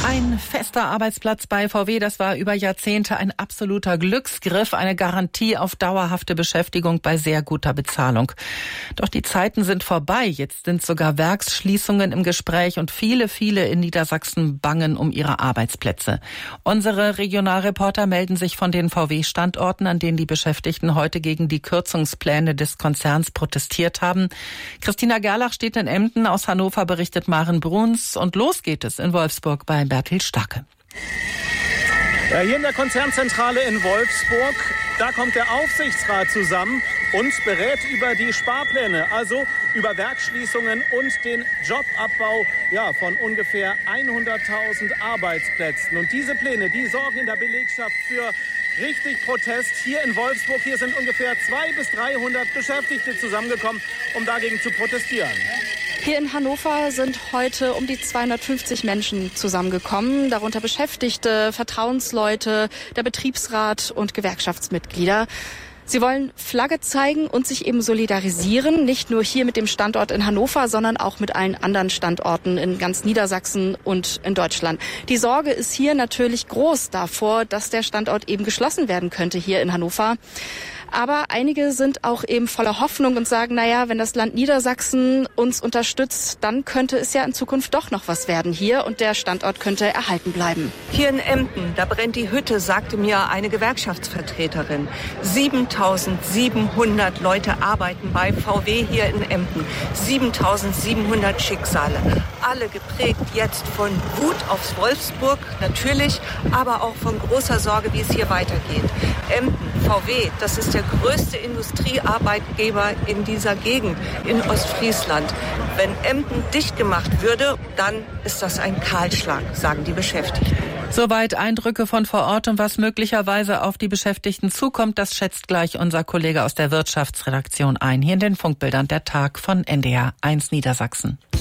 Ein fester Arbeitsplatz bei VW, das war über Jahrzehnte ein absoluter Glücksgriff, eine Garantie auf dauerhafte Beschäftigung bei sehr guter Bezahlung. Doch die Zeiten sind vorbei. Jetzt sind sogar Werksschließungen im Gespräch und viele in Niedersachsen bangen um ihre Arbeitsplätze. Unsere Regionalreporter melden sich von den VW-Standorten, an denen die Beschäftigten heute gegen die Kürzungspläne des Konzerns protestiert haben. Christina Gerlach steht in Emden, aus Hannover berichtet Maren Bruns und los geht es in Wolfsburg bei Bertil Starke. Ja, hier in der Konzernzentrale in Wolfsburg, da kommt der Aufsichtsrat zusammen und berät über die Sparpläne, also über Werksschließungen und den Jobabbau von ungefähr 100.000 Arbeitsplätzen. Und diese Pläne, die sorgen in der Belegschaft für richtig Protest hier in Wolfsburg. Hier sind ungefähr 200 bis 300 Beschäftigte zusammengekommen, um dagegen zu protestieren. Hier in Hannover sind heute um die 250 Menschen zusammengekommen, darunter Beschäftigte, Vertrauensleute, der Betriebsrat und Gewerkschaftsmitglieder. Sie wollen Flagge zeigen und sich eben solidarisieren, nicht nur hier mit dem Standort in Hannover, sondern auch mit allen anderen Standorten in ganz Niedersachsen und in Deutschland. Die Sorge ist hier natürlich groß davor, dass der Standort eben geschlossen werden könnte hier in Hannover. Aber einige sind auch eben voller Hoffnung und sagen, wenn das Land Niedersachsen uns unterstützt, dann könnte es ja in Zukunft doch noch was werden hier und der Standort könnte erhalten bleiben. Hier in Emden, da brennt die Hütte, sagte mir eine Gewerkschaftsvertreterin. 7.700 Leute arbeiten bei VW hier in Emden. 7.700 Schicksale. Alle geprägt jetzt von Wut aufs Wolfsburg, natürlich, aber auch von großer Sorge, wie es hier weitergeht. Emden, VW, das ist der größte Industriearbeitgeber in dieser Gegend, in Ostfriesland. Wenn Emden dicht gemacht würde, dann ist das ein Kahlschlag, sagen die Beschäftigten. Soweit Eindrücke von vor Ort und was möglicherweise auf die Beschäftigten zukommt, das schätzt gleich unser Kollege aus der Wirtschaftsredaktion ein. Hier in den Funkbildern der Tag von NDR 1 Niedersachsen.